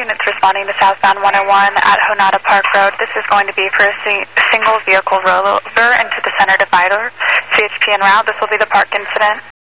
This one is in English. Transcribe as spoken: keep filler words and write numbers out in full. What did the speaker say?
units responding to southbound one oh one at Honada Park Road. This is going to be for a si single vehicle rollover into the center divider. C H P en route. This will be the park incident.